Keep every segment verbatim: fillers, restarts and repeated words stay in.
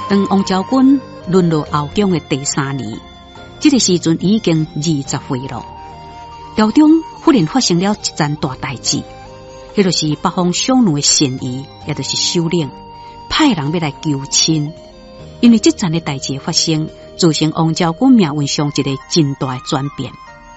当王昭君沦落后宫的第三年，这个时阵已经二十岁了。朝中忽然发生了一件大代志，迄就是北方匈奴的嫌疑，也就是首领派人要来求亲。因为这件的代志发生，造成王昭君命运上一个真大的转变。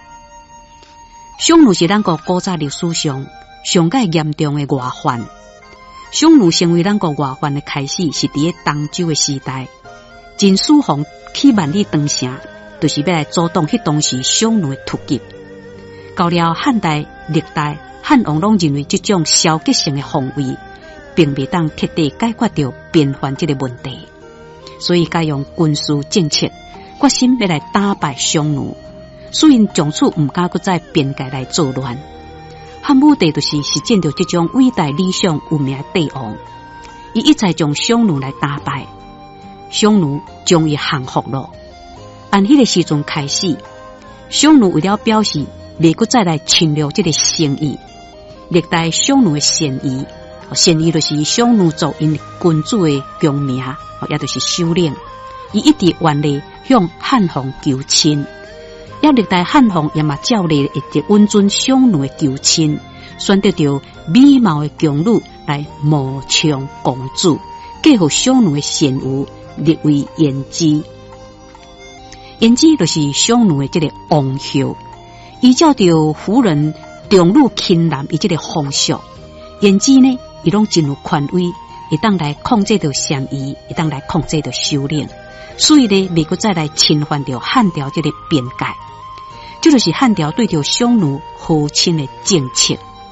匈奴是咱国古早历史上上界严重的外患。匈奴成为咱国外患的开始，是伫个东周的时代。秦始皇去万里长城，就是要来阻挡迄当时匈奴的突击。到了汉代、历代，汉王拢认为这种消极性的防卫，并未当彻底解决掉边患这个问题，所以该用军事政策，决心要来打败匈奴。虽然从此唔敢搁在边界来作乱。汉武帝就是实践着这种伟大理想有名的帝王，伊一再将匈奴来打败，匈奴终于降服了。按迄个时阵开始，匈奴为了表示未搁再来侵略这个诚意，历代匈奴的嫌疑，嫌疑就是匈奴族因君主的功名，也就是首领，伊一直原力向汉皇求亲。也历代汉皇也嘛照例一直温准匈奴的求亲，选择着美貌的宫女来谋抢公主，嫁予匈奴的贤妇，立为延姬。延姬就是匈奴的这个王后，依照着夫人重女轻男伊这个风俗，延姬呢，伊拢真有权威，会当来控制着嫌疑，会当来控制着首领，所以呢，未搁再来侵犯着汉朝这个边界。这就是汉朝对着匈奴和亲的政策。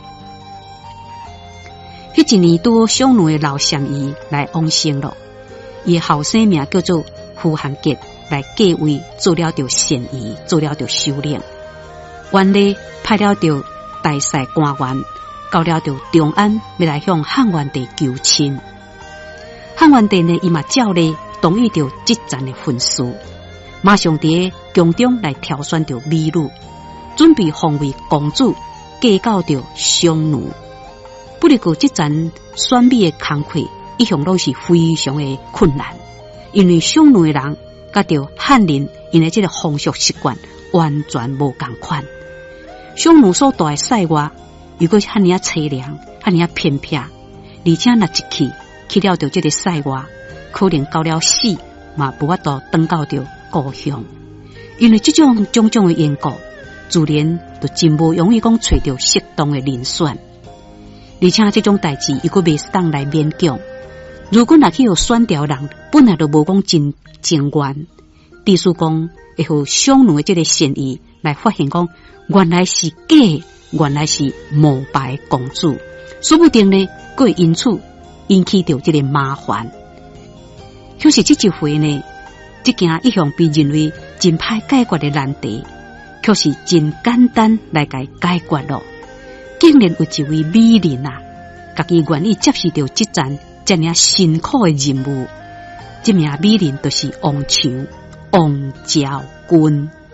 迄一年拄匈奴的老相夷来往生了，伊后生名叫做呼韩杰，来继位做了着嫌夷，做了着首领。原来派了着大帅官员，到了着长安，要来向汉元帝求亲。汉元帝呢，伊嘛照例同意着这战的婚事。马上伫宫中来挑选着美女，准备防卫公主嫁到着匈奴。不过这阵选美的工课一向拢是非常的困难，因为匈奴的人甲着汉人因为这个风俗习惯完全无共款。匈奴所带的塞外，如果是汉尼啊凄凉，汉尼啊偏僻，而且若一去去了着这个塞外，可能到了死嘛无法度登到着故乡。因为这种种种的缘故，自然就真无容易讲找到适当的人选。而且这种代志，伊个未当来勉强。如果若去有选调人，本来就无讲真情愿，地思讲会互匈奴的这个嫌疑来发现讲，原来是假，原来是膜拜公主，说不定呢，会因此引起到这个麻烦。可是这一回呢，这件一向被认为真歹解决的难题，却是真简单来解解决了。竟然有一位美人啊，家己愿意接受到这件这样辛苦的任务。这名美人就是王强，王昭君。